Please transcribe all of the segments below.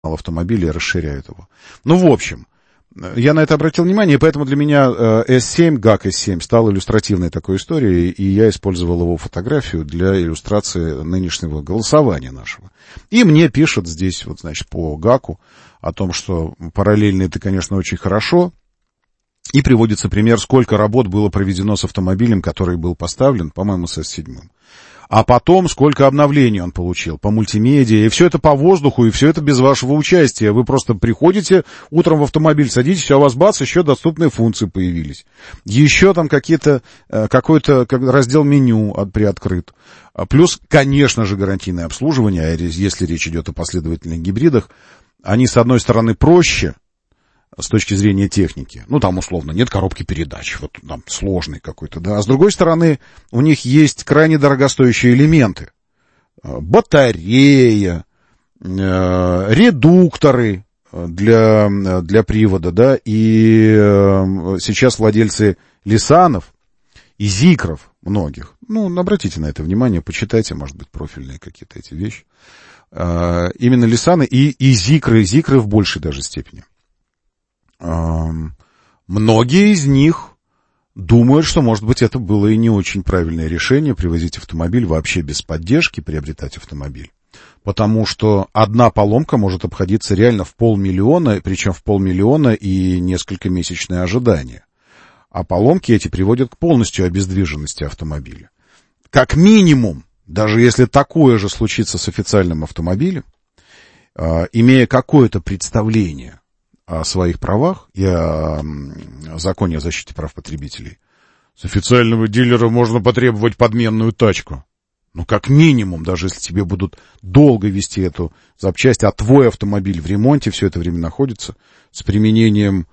автомобиля и расширяют его. Ну, в общем, я на это обратил внимание, и поэтому для меня S7, GAC S7 стал иллюстративной такой историей, и я использовал его фотографию для иллюстрации нынешнего голосования нашего. И мне пишут здесь, вот, значит, по GAC о том, что параллельно это, конечно, очень хорошо, и приводится пример, сколько работ было проведено с автомобилем, который был поставлен, по-моему, с S7. А потом, сколько обновлений он получил по мультимедиа, и все это по воздуху, и все это без вашего участия. Вы просто приходите утром в автомобиль, садитесь, а у вас, бац, еще доступные функции появились. Еще там какой-то раздел меню приоткрыт. Плюс, конечно же, гарантийное обслуживание, если речь идет о последовательных гибридах, они, с одной стороны, проще, с точки зрения техники. Ну, там, условно, нет коробки передач, вот там сложный какой-то, да. А с другой стороны, у них есть крайне дорогостоящие элементы. Батарея, редукторы для привода, да. И сейчас владельцы Лисанов и Зикров многих, ну, обратите на это внимание, почитайте, может быть, профильные какие-то эти вещи. Именно Лисаны и Зикры в большей даже степени. Многие из них думают, что, может быть, это было и не очень правильное решение привозить автомобиль вообще без поддержки, приобретать автомобиль. Потому что одна поломка может обходиться реально в 500 000, причем в 500 000 и несколько месячное ожидание. А поломки эти приводят к полностью обездвиженности автомобиля. Как минимум, даже если такое же случится с официальным автомобилем, имея какое-то представление о своих правах и о законе о защите прав потребителей, с официального дилера можно потребовать подменную тачку. Ну, как минимум, даже если тебе будут долго вести эту запчасть, а твой автомобиль в ремонте все это время находится, с применением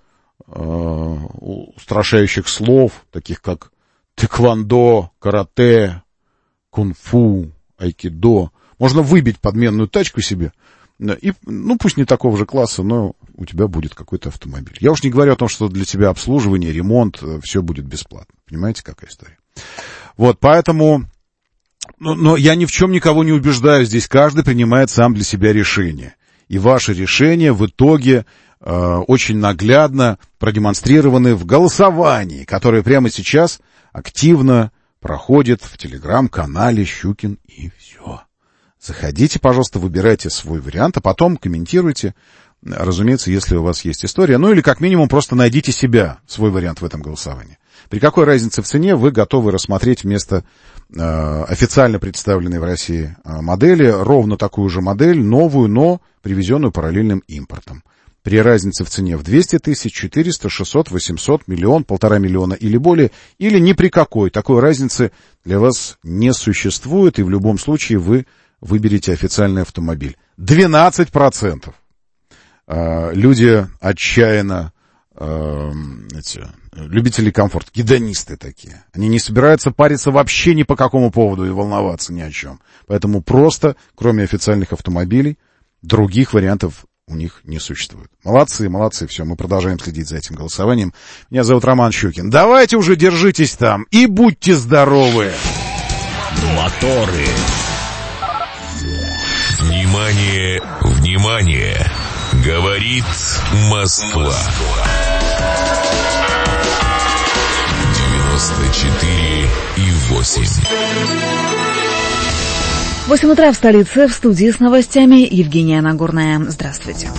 устрашающих слов, таких как тэквондо, карате, кунг-фу, айкидо, можно выбить подменную тачку себе. И, ну, пусть не такого же класса, но у тебя будет какой-то автомобиль. Я уж не говорю о том, что для тебя обслуживание, ремонт, все будет бесплатно. Понимаете, какая история? Вот, поэтому... Но я ни в чем никого не убеждаю. Здесь каждый принимает сам для себя решение. И ваши решения в итоге очень наглядно продемонстрированы в голосовании, которое прямо сейчас активно проходит в телеграм-канале «Щукин и все». Заходите, пожалуйста, выбирайте свой вариант, а потом комментируйте, разумеется, если у вас есть история. Ну или как минимум просто найдите себя, свой вариант в этом голосовании. При какой разнице в цене вы готовы рассмотреть вместо официально представленной в России модели ровно такую же модель, новую, но привезенную параллельным импортом. При разнице в цене в 200 тысяч, 400, 600, 800, миллион, 1,5 миллиона или более, или ни при какой. Такой разницы для вас не существует, и в любом случае вы выберите официальный автомобиль. 12%. Люди отчаянно, любители комфорта, гедонисты такие. Они не собираются париться вообще ни по какому поводу и волноваться ни о чем. Поэтому просто, кроме официальных автомобилей, других вариантов у них не существует. Молодцы, молодцы, все, мы продолжаем следить за этим голосованием. Меня зовут Роман Щукин. Давайте уже держитесь там и будьте здоровы. Моторы. Внимание, внимание! Говорит Москва. 94,8. 8 утра в столице, в студии с новостями Евгения Нагорная. Здравствуйте.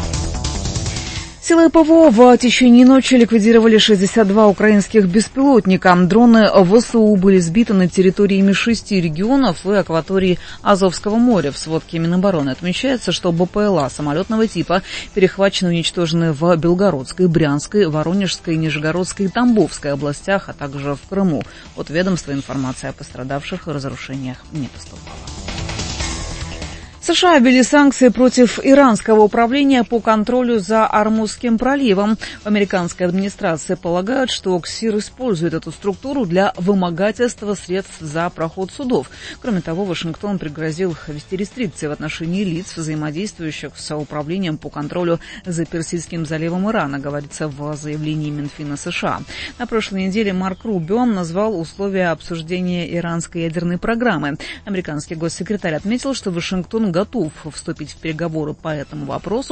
Силы ПВО в течение ночи ликвидировали 62 украинских беспилотника. Дроны ВСУ были сбиты над территориями 6 регионов и акватории Азовского моря. В сводке Минобороны отмечается, что БПЛА самолетного типа перехвачены и уничтожены в Белгородской, Брянской, Воронежской, Нижегородской и Тамбовской областях, а также в Крыму. От ведомства информация о пострадавших и разрушениях не поступала. США ввели санкции против иранского управления по контролю за Ормузским проливом. В американской администрации полагают, что КСИР использует эту структуру для вымогательства средств за проход судов. Кроме того, Вашингтон пригрозил ввести рестрикции в отношении лиц, взаимодействующих с управлением по контролю за Персидским заливом Ирана, говорится в заявлении Минфина США. На прошлой неделе Марк Рубио назвал условия обсуждения иранской ядерной программы. Американский госсекретарь отметил, что Вашингтон готов вступить в переговоры по этому вопросу,